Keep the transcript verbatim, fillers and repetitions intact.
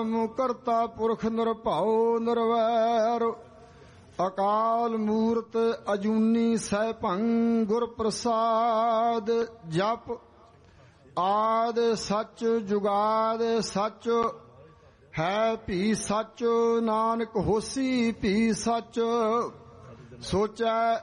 ਨਾਮ ਕਰਤਾ ਪੁਰਖ ਨਿਰਭਉ ਨਿਰਵੈਰ ਅਕਾਲ ਮੂਰਤ ਅਜੂਨੀ ਸੈਭੰ ਗੁਰ ਪ੍ਰਸਾਦ। ਜਪ ਆਦ ਸੱਚ ਜੁਗਾਦ ਸੱਚ ਹੈ ਭੀ ਸੱਚ ਨਾਨਕ ਹੋਸੀ ਭੀ ਸੱਚ। ਸੋਚੈ